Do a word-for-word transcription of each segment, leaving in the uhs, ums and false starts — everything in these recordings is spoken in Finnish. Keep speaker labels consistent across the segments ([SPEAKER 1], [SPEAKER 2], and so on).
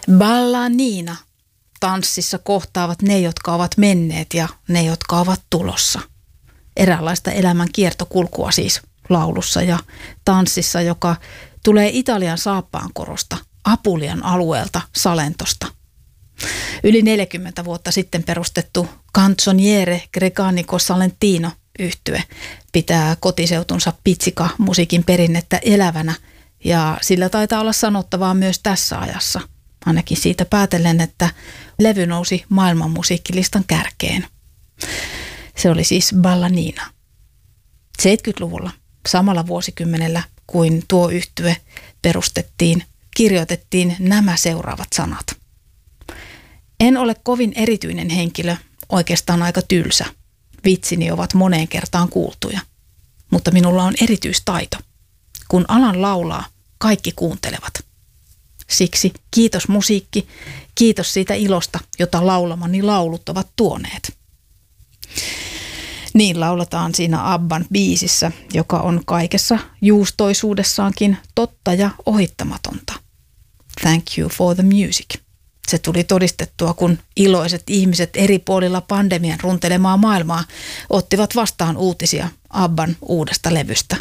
[SPEAKER 1] Balla Nina. Tanssissa kohtaavat ne, jotka ovat menneet ja ne, jotka ovat tulossa. Eräänlaista elämän kiertokulkua siis laulussa ja tanssissa, joka tulee Italian Saappaankorosta, Apulian alueelta, Salentosta. Yli neljäkymmentä vuotta sitten perustettu Canzoniere Grecanico Salentino -yhtye pitää kotiseutunsa pitsika-musiikin perinnettä elävänä ja sillä taitaa olla sanottavaa myös tässä ajassa. Ainakin siitä päätellen, että levy nousi maailman musiikkilistan kärkeen. Se oli siis Balla Nina. seitsemänkymmentäluvulla, samalla vuosikymmenellä kuin tuo yhtye perustettiin, kirjoitettiin nämä seuraavat sanat. En ole kovin erityinen henkilö, oikeastaan aika tylsä. Vitsini ovat moneen kertaan kuultuja. Mutta minulla on erityistaito. Kun alan laulaa, kaikki kuuntelevat. Siksi kiitos musiikki, kiitos siitä ilosta, jota laulamani laulut ovat tuoneet. Niin lauletaan siinä Abban biisissä, joka on kaikessa juustoisuudessaankin totta ja ohittamatonta. Thank you for the music. Se tuli todistettua, kun iloiset ihmiset eri puolilla pandemian runtelemaa maailmaa ottivat vastaan uutisia Abban uudesta levystä.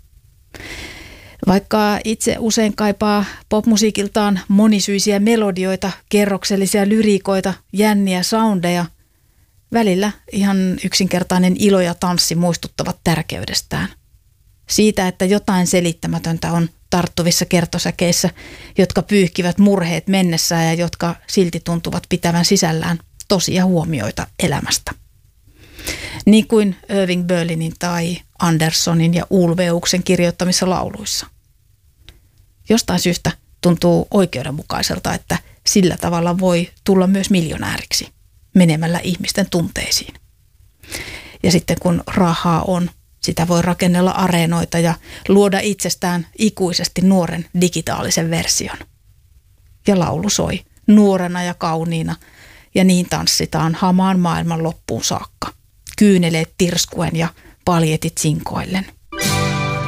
[SPEAKER 1] Vaikka itse usein kaipaa popmusiikiltaan monisyisiä melodioita, kerroksellisia lyriikoita, jänniä soundeja, välillä ihan yksinkertainen ilo ja tanssi muistuttavat tärkeydestään. Siitä, että jotain selittämätöntä on tarttuvissa kertosäkeissä, jotka pyyhkivät murheet mennessään ja jotka silti tuntuvat pitävän sisällään tosia huomioita elämästä. Niin kuin Irving Berlinin tai Andersonin ja Ulveuksen kirjoittamissa lauluissa. Jostain syystä tuntuu oikeudenmukaiselta, että sillä tavalla voi tulla myös miljonääriksi menemällä ihmisten tunteisiin. Ja sitten kun rahaa on, sitä voi rakennella areenoita ja luoda itsestään ikuisesti nuoren digitaalisen version. Ja laulu soi nuorena ja kauniina ja niin tanssitaan hamaan maailman loppuun saakka. Kyyneleet tirskuen ja paljetit sinkoillen.